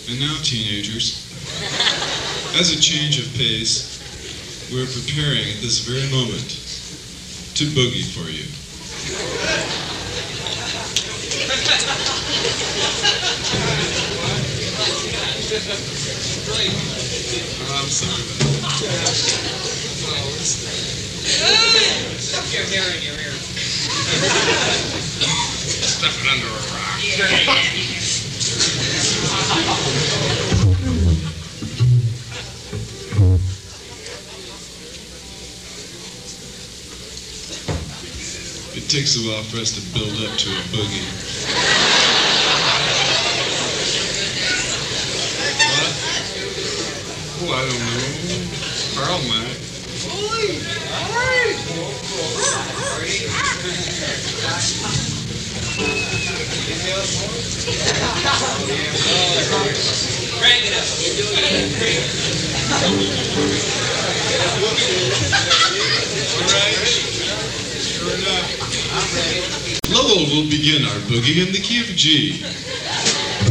And now, teenagers, as a change of pace, we're preparing at this very moment to boogie for you. Oh, I'm sorry about that. Your hair in your ear. Stepping under a rock. It takes a while for us to build up to a boogie. What? Oh, I don't know. Carl might. Crank it up. You're doing it great. Sure enough. Lowell will begin our boogie in the key of G.